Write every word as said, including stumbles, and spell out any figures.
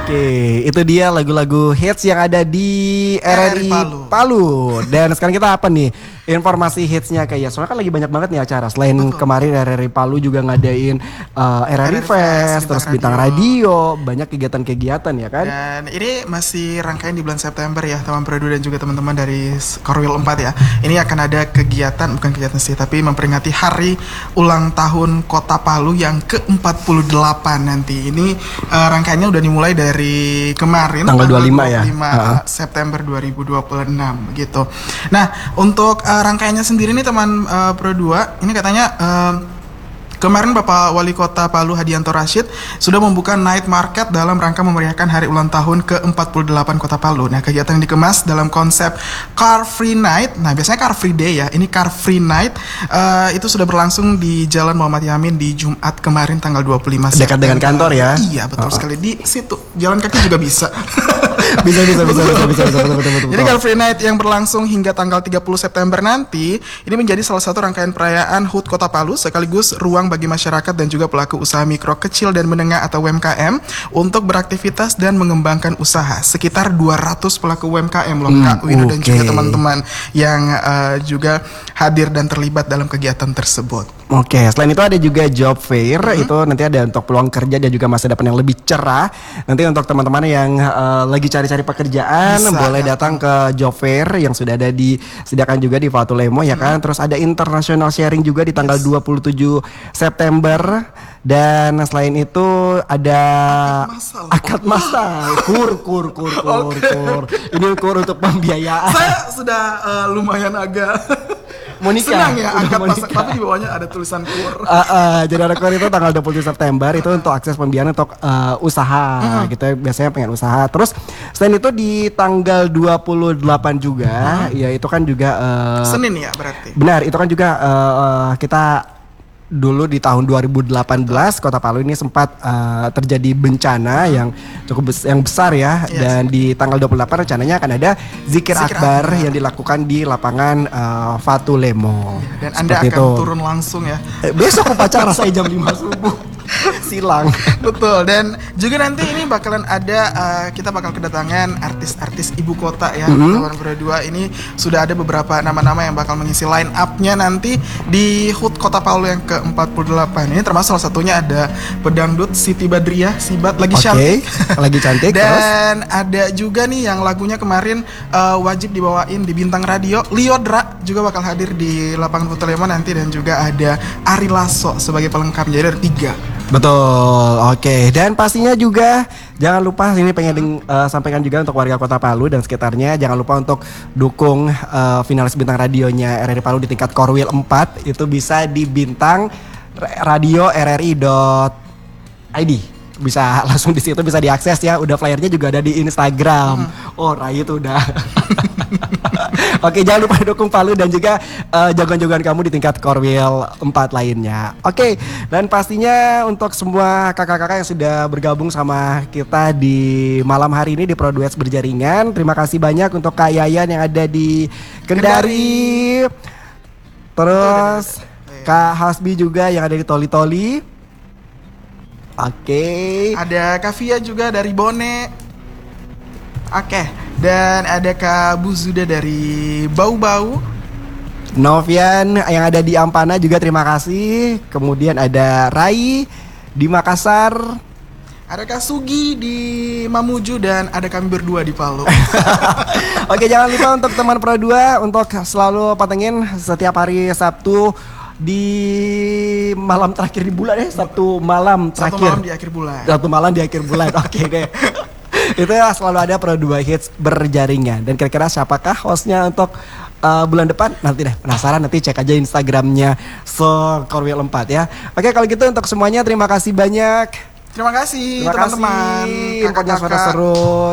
Oke, itu dia lagu-lagu hits yang ada di R R I Palu. Palu. Dan sekarang kita apa nih? Informasi hitsnya kayak soalnya kan lagi banyak banget nih acara. Selain Betul. kemarin R R I Palu juga ngadain uh, R R I Fest, terus Bintang Radio. Radio, banyak kegiatan-kegiatan ya kan? Dan ini masih rangkaian di bulan September ya, teman Produ dan juga teman-teman dari Korwil empat ya. Ini akan ada kegiatan, bukan kegiatan sih, tapi memperingati hari ulang tahun Kota Palu yang ke empat puluh delapan nanti. Ini uh, rangkaiannya udah dimulai dari kemarin tanggal dua puluh lima ya. uh-huh. September dua ribu dua puluh enam gitu. Nah, untuk uh, rangkaiannya sendiri nih teman uh, Pro dua, ini katanya uh, kemarin Bapak Wali Kota Palu Hadianto Rashid sudah membuka night market dalam rangka memeriahkan hari ulang tahun ke empat puluh delapan Kota Palu. Nah, kegiatan yang dikemas dalam konsep Car Free Night. Nah, biasanya Car Free Day ya, ini Car Free Night uh, itu sudah berlangsung di Jalan Muhammad Yamin di Jumat kemarin tanggal dua puluh lima September. Dekat dengan kantor ya? Iya, betul uh-huh. sekali. Di situ, jalan kaki juga bisa. bisa, bisa, bisa, bisa, bisa, bisa, betul, betul, betul. Jadi Car Free Night yang berlangsung hingga tanggal tiga puluh September nanti, ini menjadi salah satu rangkaian perayaan H U T Kota Palu sekaligus ruang bagi masyarakat dan juga pelaku usaha mikro, kecil, dan menengah atau U M K M untuk beraktivitas dan mengembangkan usaha. Sekitar dua ratus pelaku U M K M loh hmm, Kak Wino okay. dan juga teman-teman yang uh, juga hadir dan terlibat dalam kegiatan tersebut. Oke, okay. Selain itu ada juga job fair, hmm. itu nanti ada untuk peluang kerja dan juga masa depan yang lebih cerah. Nanti untuk teman-teman yang uh, lagi cari-cari pekerjaan Bisa, boleh ya. datang ke job fair yang sudah ada disediakan juga di Fatulemo ya kan. Hmm. Terus ada international sharing juga di tanggal yes. dua puluh tujuh September. Dan selain itu ada akad masal, kur kur kur kur okay. kur. Ini kur untuk pembiayaan. Saya sudah uh, lumayan agak Monika. Senang ya angkat masak, tapi di bawahnya ada tulisan kur. Uh, uh, jadi ada kur itu tanggal dua puluh tujuh September itu untuk akses pembiayaan untuk uh, usaha uh-huh. gitu ya, biasanya pengen usaha. Terus selain itu di tanggal dua puluh delapan juga, uh-huh. ya itu kan juga uh, Senin ya berarti. Benar, itu kan juga uh, uh, kita dulu di tahun dua ribu delapan belas Kota Palu ini sempat uh, terjadi bencana yang cukup bes- yang besar ya yes. Dan di tanggal dua puluh delapan rencananya akan ada zikir, zikir akbar, akbar yang dilakukan di lapangan uh, Fatulemo. Dan Anda Seperti akan itu. turun langsung ya. Eh, besok upacara saya jam lima subuh. Silang. Betul. Dan juga nanti ini bakalan ada uh, kita bakal kedatangan artis-artis ibu kota ya. Mm-hmm. Teman berdua ini sudah ada beberapa nama-nama yang bakal mengisi line up-nya nanti di H U T Kota Palu yang ke empat puluh delapan. Ini termasuk salah satunya ada pedangdut Siti Badriah, Sibat lagi okay. cantik. Lagi cantik. Dan terus ada juga nih yang lagunya kemarin uh, wajib dibawain di Bintang Radio, Liodra juga bakal hadir di lapangan Fatulemo nanti, dan juga ada Ari Lasso sebagai pelengkap. Jadi ada tiga. Betul, oke. Okay. Dan pastinya juga jangan lupa ini pengen deng- uh, sampaikan juga untuk warga Kota Palu dan sekitarnya, jangan lupa untuk dukung uh, finalis Bintang Radionya R R I Palu di tingkat Korwil empat. Itu bisa di bintang radio r r i dot i d. Bisa langsung di situ bisa diakses ya. Udah flyernya juga ada di Instagram. Hmm. Oh, Rai itu udah. Oke, jangan lupa dukung Palu dan juga uh, jagoan-jagoan kamu di tingkat Korwil empat lainnya. Oke, dan pastinya untuk semua kakak-kakak yang sudah bergabung sama kita di malam hari ini di Produets Berjaringan, terima kasih banyak untuk Kak Yayan yang ada di Kendari. Terus Kak Hasbi juga yang ada di Toli-Toli. Oke. Ada Kak Via juga dari Bone. Oke. Dan ada Kak Buzuda dari Bau-Bau. Novian yang ada di Ampana juga terima kasih. Kemudian ada Rai di Makassar. Ada Kak Sugi di Mamuju dan ada kami berdua di Palu. Oke, jangan lupa untuk teman Pro dua untuk selalu patengin setiap hari Sabtu di malam terakhir di bulan ya, Sabtu malam terakhir. Sabtu malam di akhir bulan. Sabtu malam di akhir bulan. Oke deh. Itu ya selalu ada Pro dua Hits Berjaringan. Dan kira-kira siapakah hostnya untuk uh, bulan depan? Nanti deh penasaran, nanti cek aja Instagramnya Korwil empat ya. Oke, kalau gitu untuk semuanya terima kasih banyak. Terima kasih terima teman-teman, kasih. Kakak-kakak. Suara seru.